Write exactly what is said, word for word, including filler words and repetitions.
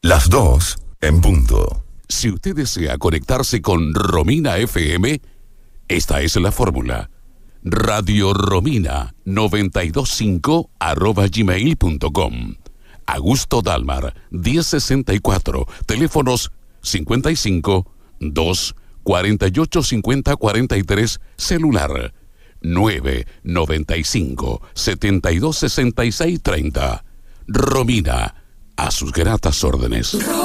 Las dos en punto. Si usted desea conectarse con Romina F M, esta es la fórmula. Radio Romina noventa y dos punto cinco arroba gmail punto com. Augusto Dalmar, diez sesenta y cuatro, teléfonos cincuenta y cinco, dos, cuarenta y ocho, cincuenta, cuarenta y tres, celular nueve, noventa y cinco, setenta y dos, sesenta y seis, treinta. Romina, a sus gratas órdenes.